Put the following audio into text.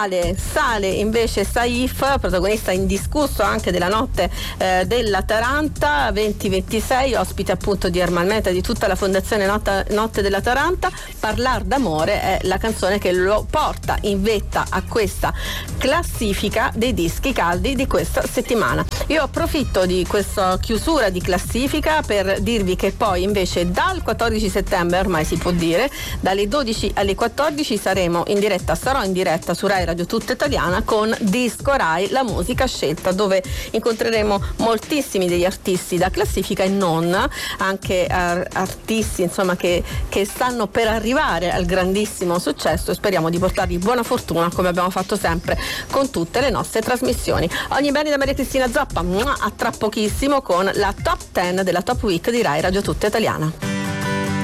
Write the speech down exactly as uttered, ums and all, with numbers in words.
sale, sale invece Saif, protagonista indiscusso anche della notte eh, della Taranta venti ventisei, ospite appunto di Ermal Meta, di tutta la fondazione Notte, Notte della Taranta. Parlar d'amore è la canzone che lo porta in vetta a questa classifica dei dischi caldi di questa settimana. Io approfitto di questa chiusura di classifica per dirvi che poi invece dal quattordici settembre, ormai si può dire, dalle dodici alle quattordici saremo in diretta, sarò in diretta su Rai Radio Tutta Italiana con Disco Rai, la musica scelta, dove incontreremo moltissimi degli artisti da classifica e non, anche ar- artisti insomma che, che stanno per arrivare al grandissimo successo, e speriamo di portargli buona fortuna come abbiamo fatto sempre con tutte le nostre trasmissioni. Ogni bene da Maria Cristina Zappa, a tra pochissimo con la top dieci della Top Week di Rai Radio Tutta Italiana.